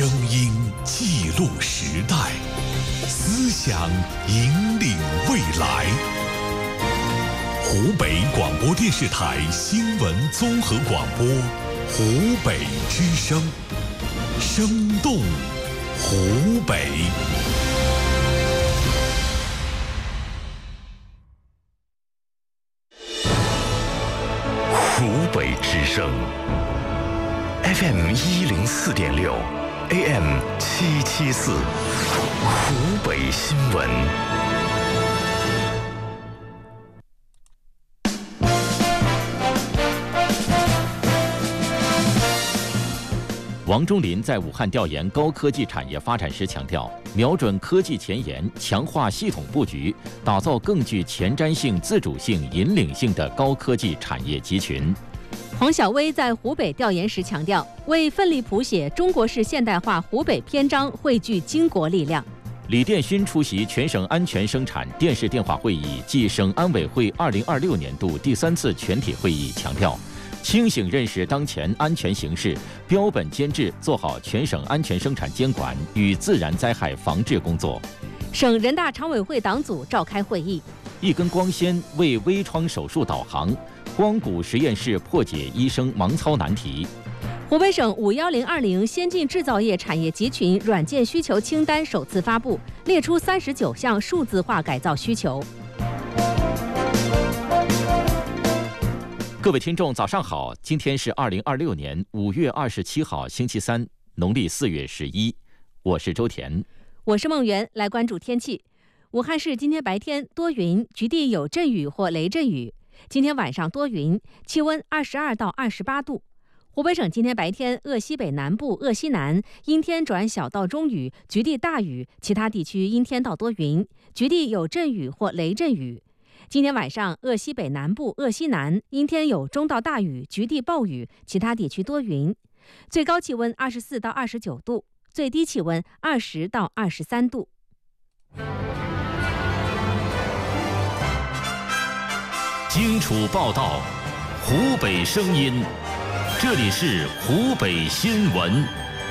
声音记录时代，思想引领未来。湖北广播电视台新闻综合广播，湖北之声，生动湖北。 湖北之声 FM 104.6 AM 774，湖北新闻。 王忠林在武汉调研高科技产业发展时强调，瞄准科技前沿，强化系统布局，打造更具前瞻性、自主性、引领性的高科技产业集群。 黄晓薇在湖北调研时强调，为奋力谱写中国式现代化湖北篇章汇聚巾帼力量。 李殿勋出席全省安全生产电视电话会议暨省安委会2026年度第3次全体会议，强调清醒认识当前安全形势，标本兼治做好全省安全生产监管与自然灾害防治工作。 省人大常委会党组召开会议， 一根光纤为微创手术导航，光谷实验室破解医生盲操难题。 湖北省51020先进制造业产业集群软件需求清单首次发布，列出39项数字化改造需求。 各位听众早上好，今天是2026年5月27号星期三，农历4月11，我是周田， 我是梦圆。来关注天气。武汉市今天白天多云，局地有阵雨或雷阵雨。今天晚上多云，气温22到28度。湖北省今天白天鄂西北南部、鄂西南阴天转小到中雨，局地大雨，其他地区阴天到多云，局地有阵雨或雷阵雨。今天晚上，鄂西北南部、鄂西南阴天有中到大雨，局地暴雨，其他地区多云。最高气温24到29度，最低气温20到23度。 荆楚报道，湖北声音，这里是湖北新闻。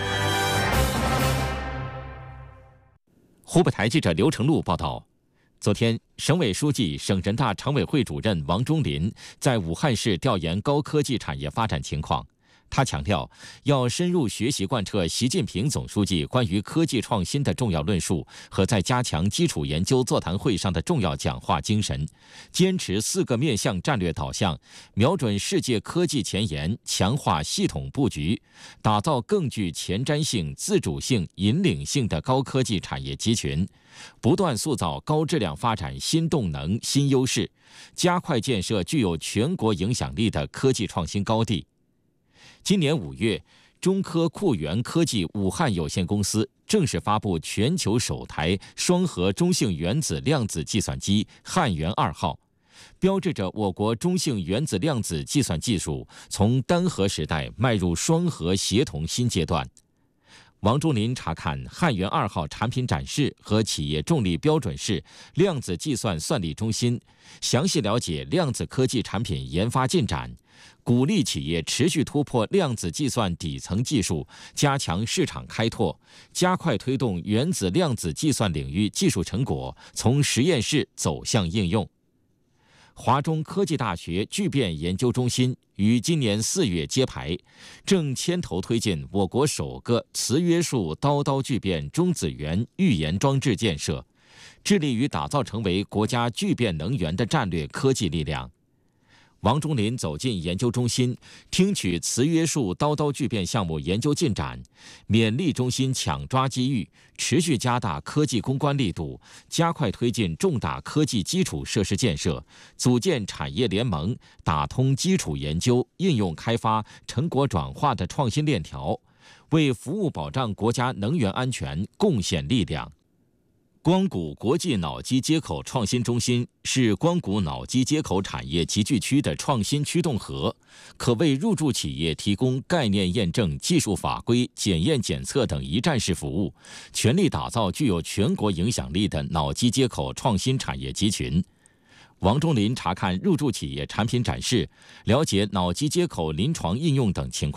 湖北台记者刘成禄报道。昨天，省委书记、省人大常委会主任王忠林在武汉市调研高科技产业发展情况。他强调，要深入学习贯彻习近平总书记关于科技创新的重要论述和在加强基础研究座谈会上的重要讲话精神，坚持4个面向战略导向，瞄准世界科技前沿，强化系统布局，打造更具前瞻性、自主性、引领性的高科技产业集群，不断塑造高质量发展新动能、新优势，加快建设具有全国影响力的科技创新高地。今年5月，中科库源科技武汉有限公司正式发布全球首台双核中性原子量子计算机汉源2号，标志着我国中性原子量子计算技术从单核时代迈入双核协同新阶段。王忠林查看汉源2号产品展示和企业重力标准是量子计算算力中心，详细了解量子科技产品研发进展，鼓励企业持续突破量子计算底层技术，加强市场开拓，加快推动原子量子计算领域技术成果从实验室走向应用。华中科技大学聚变研究中心于今年4月揭牌，正牵头推进我国首个磁约束刀聚变中子源预研装置建设，致力于打造成为国家聚变能源的战略科技力量。王忠林走进研究中心，听取磁约束刀聚变项目研究进展，勉励中心抢抓机遇，持续加大科技攻关力度，加快推进重大科技基础设施建设，组建产业联盟，打通基础研究、应用开发、成果转化的创新链条，为服务保障国家能源安全贡献力量。光谷国际脑机接口创新中心是光谷脑机接口产业集聚区的创新驱动核，可为入驻企业提供概念验证、技术法规、检验检测等一站式服务，全力打造具有全国影响力的脑机接口创新产业集群。王忠林查看入驻企业产品展示，了解脑机接口临床应用等情况，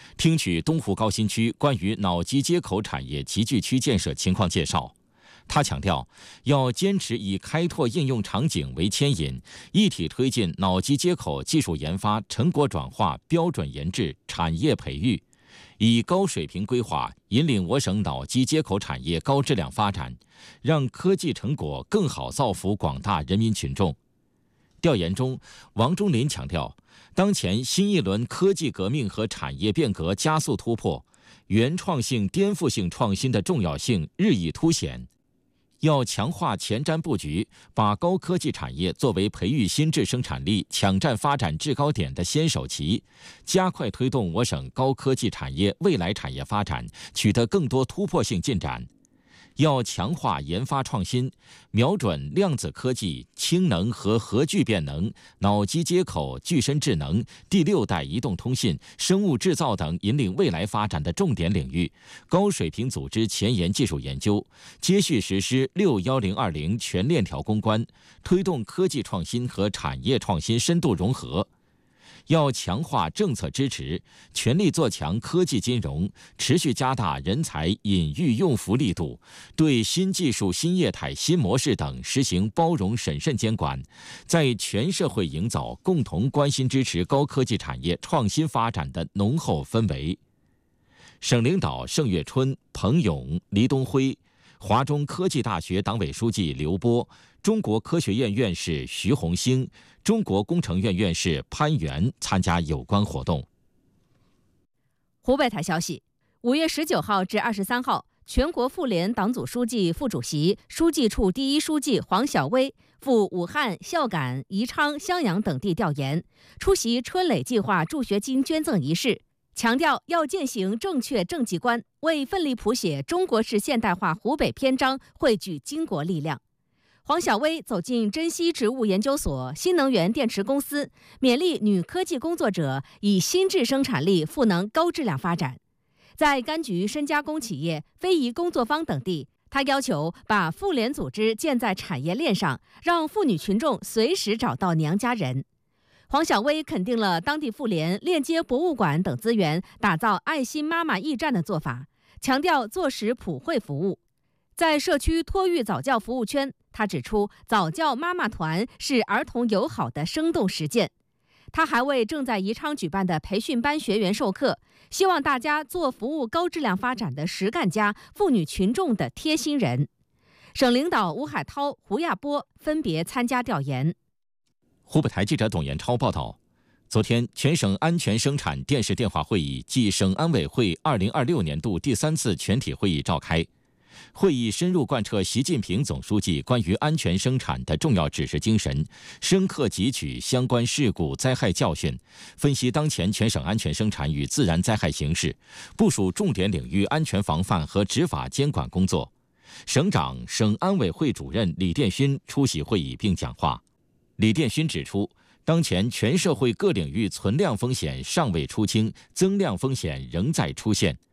听取东湖高新区关于脑机接口产业集聚区建设情况介绍。他强调，要坚持以开拓应用场景为牵引，一体推进脑机接口技术研发、成果转化、标准研制、产业培育，以高水平规划引领我省脑机接口产业高质量发展，让科技成果更好造福广大人民群众。调研中，王忠林强调，当前新一轮科技革命和产业变革加速突破，原创性、颠覆性创新的重要性日益凸显。要强化前瞻布局，把高科技产业作为培育新质生产力、抢占发展制高点的先手棋，加快推动我省高科技产业未来产业发展取得更多突破性进展。要强化研发创新，瞄准量子科技、氢能和核聚变能、脑机接口、具身智能、第6代移动通信、生物制造等引领未来发展的重点领域，高水平组织前沿技术研究，接续实施61020全链条攻关，推动科技创新和产业创新深度融合。要强化政策支持，全力做强科技金融，持续加大人才引育用扶力度，对新技术、新业态、新模式等实行包容审慎监管，在全社会营造共同关心支持高科技产业创新发展的浓厚氛围。省领导盛月春、彭勇、黎东辉，华中科技大学党委书记刘波，中国科学院院士徐红星，中国工程院院士潘源参加有关活动。 湖北台消息，5月19号至23号，全国妇联党组书记、副主席、书记处第一书记黄晓薇赴武汉、孝感、宜昌、襄阳等地调研，出席春蕾计划助学金捐赠仪式，强调要践行正确政绩观，为奋力谱写中国式现代化湖北篇章汇聚巾帼力量。黄晓薇走进珍稀植物研究所、新能源电池公司，勉励女科技工作者以新质生产力赋能高质量发展。在柑橘深加工企业、非遗工作坊等地，他要求把妇联组织建在产业链上，让妇女群众随时找到娘家人。黄晓薇肯定了当地妇联链接博物馆等资源，打造爱心妈妈驿站的做法，强调做实普惠服务。在社区托育早教服务圈，他指出早教妈妈团是儿童友好的生动实践。他还为正在宜昌举办的培训班学员授课，希望大家做服务高质量发展的实干家，妇女群众的贴心人。省领导吴海涛、胡亚波分别参加调研。 湖北台记者董延超报道，昨天，全省安全生产电视电话会议暨省安委会2026年度第3次全体会议召开。会议深入贯彻习近平总书记关于安全生产的重要指示精神，深刻汲取相关事故灾害教训，分析当前全省安全生产与自然灾害形势，部署重点领域安全防范和执法监管工作。省长、省安委会主任李殿勋出席会议并讲话。李殿勋指出，当前全社会各领域存量风险尚未出清，增量风险仍在出现。